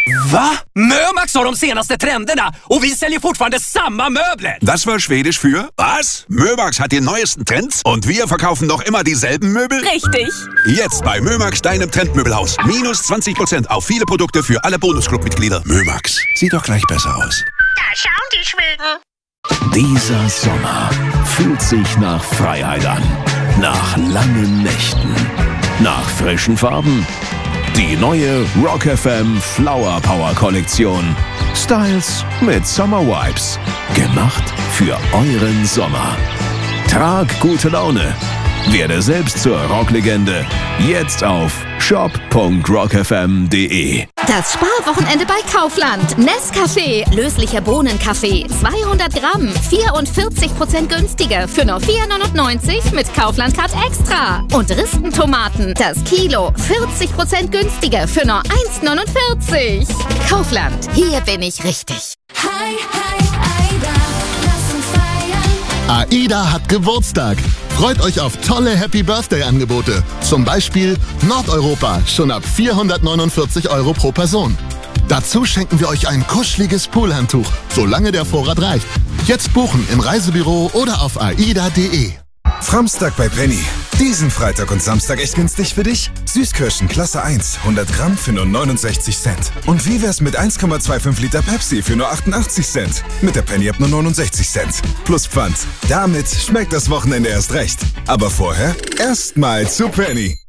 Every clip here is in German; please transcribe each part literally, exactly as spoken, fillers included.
Va? Mömax har de senaste trenderna och vi säljer fortfarande samma möbler. Das war Schwedisch für was? Mömax hat die neuesten Trends und wir verkaufen noch immer dieselben Möbel? Richtig. Jetzt bei Mömax, deinem Trendmöbelhaus. Minus zwanzig Prozent auf viele Produkte für alle Bonusclub-Mitglieder. Mömax, sieht doch gleich besser aus. Da schauen die Schweden. Dieser Sommer fühlt sich nach Freiheit an. Nach langen Nächten. Nach frischen Farben. Die neue Rock F M Flower Power Kollektion. Styles mit Summer Vibes. Gemacht für euren Sommer. Trag gute Laune. Werde selbst zur Rocklegende. Jetzt auf shop punkt rock f m punkt d e. Das Sparwochenende bei Kaufland. Nescafé, löslicher Bohnenkaffee, zweihundert Gramm, vierundvierzig Prozent günstiger für nur vier neunundneunzig mit Kaufland Card Extra. Und Ristentomaten, das Kilo, vierzig Prozent günstiger für nur eins neunundvierzig. Kaufland, hier bin ich richtig. Hi, hi, Aida, lass uns feiern. AIDA hat Geburtstag. Freut euch auf tolle Happy-Birthday-Angebote. Zum Beispiel Nordeuropa, schon ab vierhundertneunundvierzig Euro pro Person. Dazu schenken wir euch ein kuscheliges Poolhandtuch, solange der Vorrat reicht. Jetzt buchen im Reisebüro oder auf aida punkt d e. Framstag bei Penny. Diesen Freitag und Samstag echt günstig für dich? Süßkirschen Klasse eins, hundert Gramm für nur neunundsechzig Cent. Und wie wär's mit eins Komma fünfundzwanzig Liter Pepsi für nur achtundachtzig Cent? Mit der Penny ab nur neunundsechzig Cent. Plus Pfand. Damit schmeckt das Wochenende erst recht. Aber vorher erstmal zu Penny.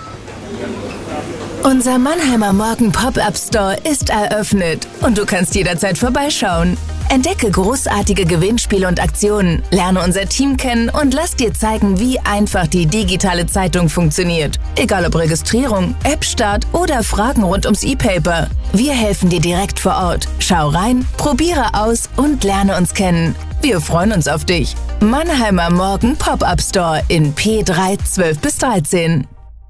Unser Mannheimer Morgen Pop-Up Store ist eröffnet und du kannst jederzeit vorbeischauen. Entdecke großartige Gewinnspiele und Aktionen, lerne unser Team kennen und lass dir zeigen, wie einfach die digitale Zeitung funktioniert. Egal ob Registrierung, App-Start oder Fragen rund ums E-Paper. Wir helfen dir direkt vor Ort. Schau rein, probiere aus und lerne uns kennen. Wir freuen uns auf dich. Mannheimer Morgen Pop-Up Store in P drei zwölf bis dreizehn.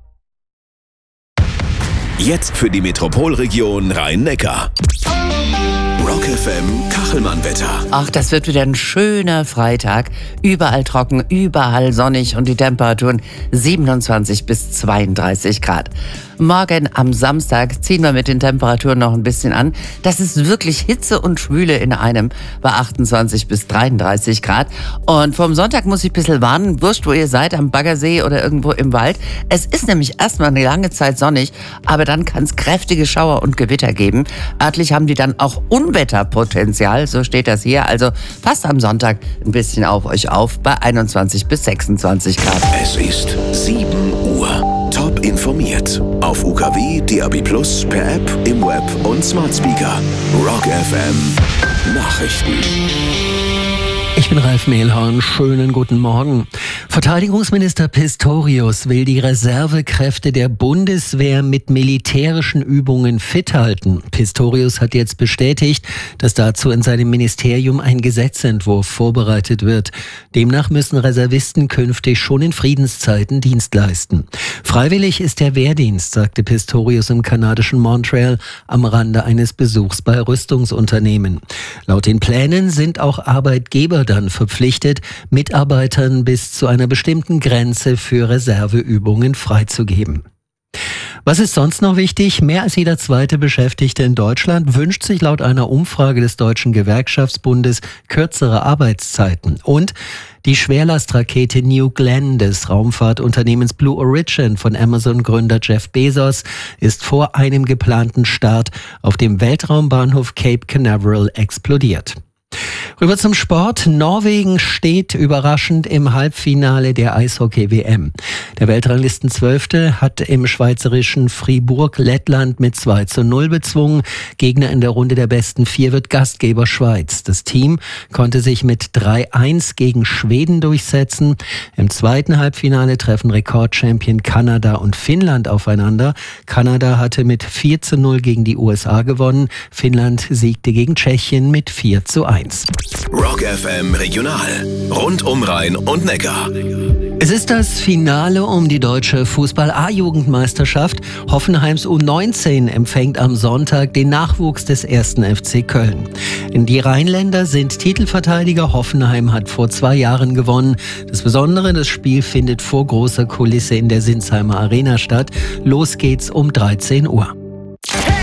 Jetzt für die Metropolregion Rhein-Neckar. Rock F M Kachelmann-Wetter. Ach, das wird wieder ein schöner Freitag. Überall trocken, überall sonnig und die Temperaturen siebenundzwanzig bis zweiunddreißig Grad. Morgen am Samstag ziehen wir mit den Temperaturen noch ein bisschen an. Das ist wirklich Hitze und Schwüle in einem bei achtundzwanzig bis dreiunddreißig Grad. Und vom Sonntag muss ich ein bisschen warnen, wurscht wo ihr seid, am Baggersee oder irgendwo im Wald. Es ist nämlich erstmal eine lange Zeit sonnig, aber dann kann es kräftige Schauer und Gewitter geben. Örtlich haben die dann auch Unwetterpotenzial, so steht das hier. Also passt am Sonntag ein bisschen auf euch auf bei einundzwanzig bis sechsundzwanzig Grad. Es ist sieben Uhr. Top informiert. Auf U K W, D A B Plus, per App, im Web und Smart Speaker. Rock F M Nachrichten. Ich bin Ralf Mehlhorn. Schönen guten Morgen. Verteidigungsminister Pistorius will die Reservekräfte der Bundeswehr mit militärischen Übungen fit halten. Pistorius hat jetzt bestätigt, dass dazu in seinem Ministerium ein Gesetzentwurf vorbereitet wird. Demnach müssen Reservisten künftig schon in Friedenszeiten Dienst leisten. Freiwillig ist der Wehrdienst, sagte Pistorius im kanadischen Montreal am Rande eines Besuchs bei Rüstungsunternehmen. Laut den Plänen sind auch Arbeitgeber dann verpflichtet, Mitarbeitern bis zu einer bestimmten Grenze für Reserveübungen freizugeben. Was ist sonst noch wichtig? Mehr als jeder zweite Beschäftigte in Deutschland wünscht sich laut einer Umfrage des Deutschen Gewerkschaftsbundes kürzere Arbeitszeiten. Und die Schwerlastrakete New Glenn des Raumfahrtunternehmens Blue Origin von Amazon-Gründer Jeff Bezos ist vor einem geplanten Start auf dem Weltraumbahnhof Cape Canaveral explodiert. Rüber zum Sport. Norwegen steht überraschend im Halbfinale der Eishockey-W M. Der Weltranglistenzwölfte hat im schweizerischen Fribourg Lettland mit zwei zu null bezwungen. Gegner in der Runde der besten vier wird Gastgeber Schweiz. Das Team konnte sich mit drei eins gegen Schweden durchsetzen. Im zweiten Halbfinale treffen Rekordchampion Kanada und Finnland aufeinander. Kanada hatte mit vier zu null gegen die U S A gewonnen. Finnland siegte gegen Tschechien mit vier zu eins. Rock F M Regional. Rund um Rhein und Neckar. Es ist das Finale um die deutsche Fußball-A-Jugendmeisterschaft. Hoffenheims U neunzehn empfängt am Sonntag den Nachwuchs des ersten F C Köln. Die Rheinländer sind Titelverteidiger. Hoffenheim hat vor zwei Jahren gewonnen. Das Besondere, das Spiel findet vor großer Kulisse in der Sinsheimer Arena statt. Los geht's um dreizehn Uhr.